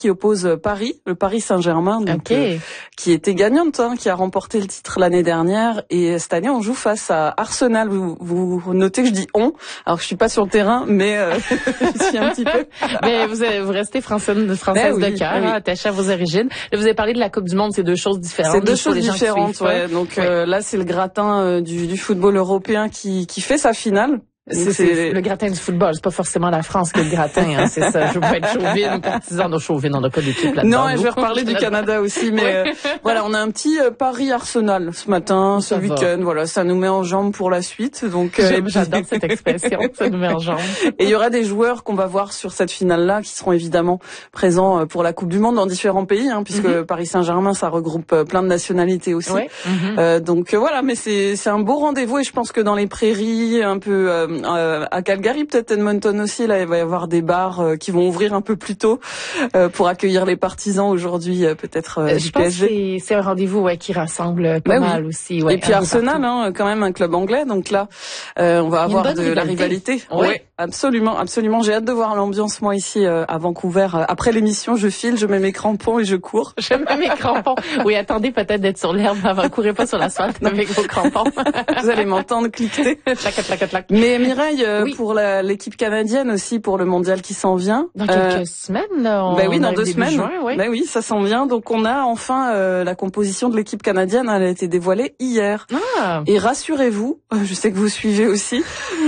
qui oppose Paris, le Paris Saint-Germain, donc, qui était gagnante, qui a remporté le titre l'année dernière. Et cette année, on joue face à Arsenal. Vous notez que je dis on, alors que je suis pas sur le terrain, mais je suis un petit peu. Mais vous restez française de cœur, attachée à vos origines. Là, vous avez parlé de la Coupe du Monde, c'est deux choses différentes. C'est deux choses différentes, ouais. Donc là, c'est le gratin du football européen qui fait sa finale. C'est le gratin du football, c'est pas forcément la France qui est le gratin, c'est ça. Je veux pas être chauvine ou partisan de chauvine, on n'a pas d'équipe là-dedans. Non, et je vais reparler du Canada aussi, mais voilà, on a un petit Paris-Arsenal ce matin, ce week-end, voilà, ça nous met en jambes pour la suite. Donc j'adore cette expression, ça nous met en jambes. Et il y aura des joueurs qu'on va voir sur cette finale-là qui seront évidemment présents pour la Coupe du Monde dans différents pays, puisque Paris Saint-Germain, ça regroupe plein de nationalités aussi. Donc voilà, mais c'est un beau rendez-vous et je pense que dans les prairies, un peu à Calgary, peut-être Edmonton aussi, là il va y avoir des bars qui vont ouvrir un peu plus tôt pour accueillir les partisans aujourd'hui, peut-être du PSG. Je pense que c'est un rendez-vous qui rassemble pas mal aussi. Et puis Arsenal, quand même un club anglais, donc là on va avoir de la rivalité. Ouais, absolument. J'ai hâte de voir l'ambiance moi ici à Vancouver. Après l'émission, je file, je mets mes crampons et je cours. Je mets mes crampons. Oui, attendez peut-être d'être sur l'herbe avant, courez pas sur l'asphalte avec vos crampons. Vous allez m'entendre cliqueter. Mais Mireille, pour l'équipe canadienne aussi, pour le mondial qui s'en vient. Dans quelques semaines, là. Oui, dans 2 semaines. Juin, oui, ça s'en vient. Donc on a enfin la composition de l'équipe canadienne. Elle a été dévoilée hier. Et rassurez-vous, je sais que vous suivez aussi,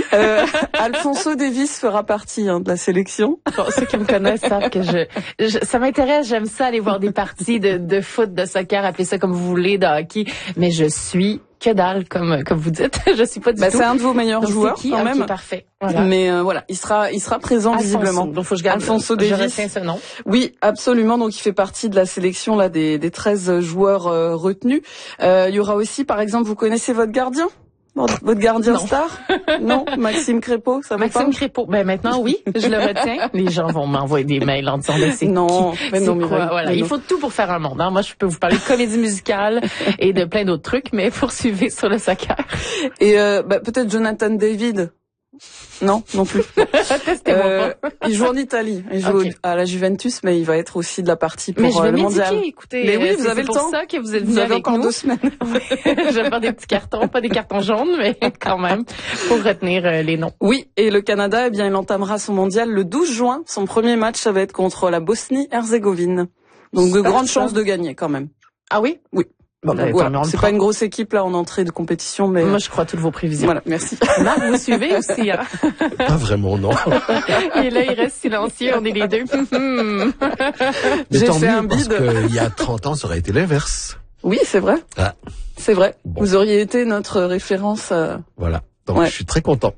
Alphonso Davies fera partie de la sélection. Bon, ceux qui me connaissent savent que ça m'intéresse. J'aime ça aller voir des parties de foot, de soccer, appelez ça comme vous voulez, de hockey. Mais je suis que dalle, comme vous dites. Je suis pas du tout. C'est un de vos meilleurs joueurs, quand même. Parfait. Voilà. Mais voilà, il sera présent visiblement. Donc faut que je garde Alphonso Davies. Je retiens ce nom. Oui, absolument. Donc il fait partie de la sélection là des 13 joueurs retenus. Il y aura aussi, par exemple, vous connaissez votre gardien? Votre gardien star? Non, Maxime Crépeau, ça va pas? Maxime Crépeau. Maintenant, oui, je le retiens. Les gens vont m'envoyer des mails en disant, c'est non, qui? C'est quoi? Voilà. Il faut tout pour faire un monde, Moi, je peux vous parler de comédie musicale et de plein d'autres trucs, mais poursuivez sur le soccer. Et, peut-être Jonathan David. Non plus. Il joue en Italie. Il joue à la Juventus, mais il va être aussi de la partie pour le mondial. Écoutez, mais oui, vous avez le temps. C'est pour ça que vous êtes vous avez avec encore nous. 2 semaines. Je vais faire des petits cartons, pas des cartons jaunes, mais quand même, pour retenir les noms. Oui, et le Canada, il entamera son mondial le 12 juin. Son premier match, ça va être contre la Bosnie-Herzégovine. Donc de grandes chances de gagner quand même. Ah oui? Oui. C'est pas une grosse équipe là en entrée de compétition, mais moi je crois toutes vos prévisions. Voilà, merci. Marc, vous suivez aussi, Pas vraiment, non. Et là, il reste silencieux, on est les deux. Mais tant mieux, parce qu'il y a 30 ans, ça aurait été l'inverse. Oui, c'est vrai. C'est vrai. Bon. Vous auriez été notre référence. Voilà. Donc je suis très content.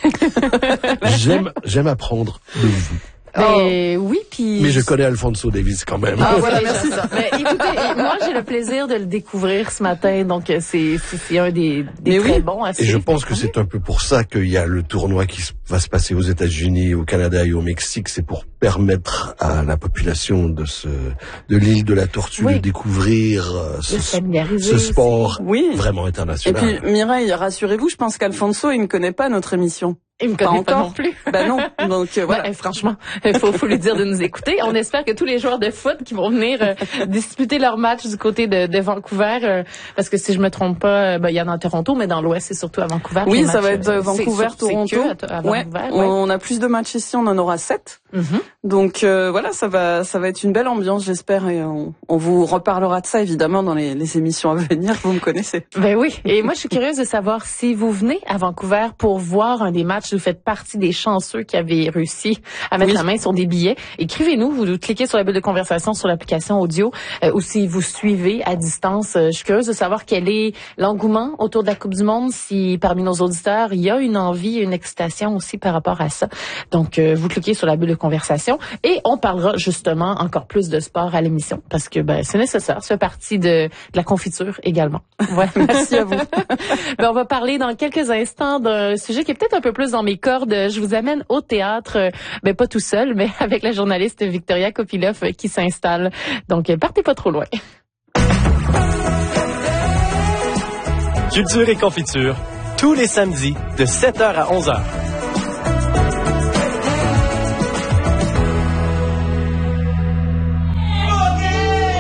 J'aime apprendre de vous. Oui, puis... Mais je connais Alphonso Davies quand même. Voilà, merci. Mais écoutez, moi, j'ai le plaisir de le découvrir ce matin, donc c'est un des très bons à suivre. Et je pense que c'est un peu pour ça qu'il y a le tournoi qui va se passer aux États-Unis, au Canada et au Mexique. C'est pour permettre à la population de l'île de la Tortue de découvrir ce sport vraiment international. Et puis, Mireille, rassurez-vous, je pense qu'Alphonso, il ne connaît pas notre émission. Il me connaît pas non plus. Non. Donc voilà. Franchement, faut lui dire de nous écouter. On espère que tous les joueurs de foot qui vont venir disputer leur match du côté de Vancouver, parce que si je me trompe pas, il y en a à Toronto, mais dans l'Ouest, c'est surtout à Vancouver. Oui, ça va être Vancouver-Toronto. On a plus de matchs ici, on en aura 7. Donc voilà, ça va être une belle ambiance, j'espère, et on vous reparlera de ça évidemment dans les émissions à venir. Vous me connaissez. Oui. Et moi, je suis curieuse de savoir si vous venez à Vancouver pour voir un des matchs. Vous faites partie des chanceux qui avaient réussi à mettre la main sur des billets. Écrivez-nous, vous cliquez sur la bulle de conversation sur l'application audio, ou si vous suivez à distance. Je suis curieuse de savoir quel est l'engouement autour de la Coupe du Monde, si parmi nos auditeurs, il y a une envie, une excitation aussi par rapport à ça. Donc, vous cliquez sur la bulle de conversation et on parlera justement encore plus de sport à l'émission parce que c'est nécessaire. Ça fait partie de la confiture également. Ouais. Merci à vous. On va parler dans quelques instants d'un sujet qui est peut-être un peu plus dans mes cordes. Je vous amène au théâtre, pas tout seul, mais avec la journaliste Victoria Kopilov qui s'installe. Donc, partez pas trop loin. Culture et confiture, tous les samedis de 7h à 11h.